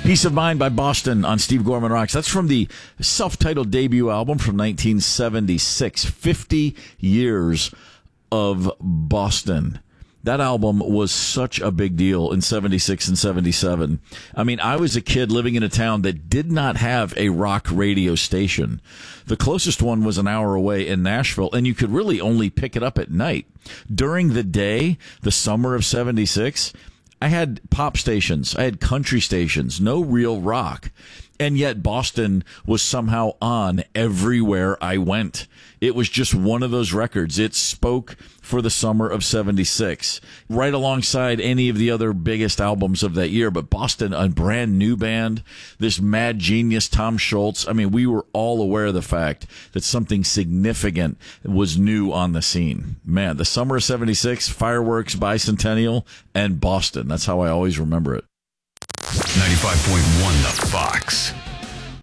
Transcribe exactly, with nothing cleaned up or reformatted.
Peace of Mind by Boston on Steve Gorman Rocks. That's from the self-titled debut album from nineteen seventy-six. fifty years of Boston. That album was such a big deal in seventy-six and seventy-seven. I mean, I was a kid living in a town that did not have a rock radio station. The closest one was an hour away in Nashville, and you could really only pick it up at night. During the day, the summer of seventy-six, I had pop stations. I had country stations, no real rock. And yet Boston was somehow on everywhere I went. It was just one of those records. It spoke for the summer of seventy-six, right alongside any of the other biggest albums of that year. But Boston, a brand new band, this mad genius, Tom Scholz. I mean, we were all aware of the fact that something significant was new on the scene. Man, the summer of seventy-six, fireworks, bicentennial, and Boston. That's how I always remember it. ninety-five point one The Fox.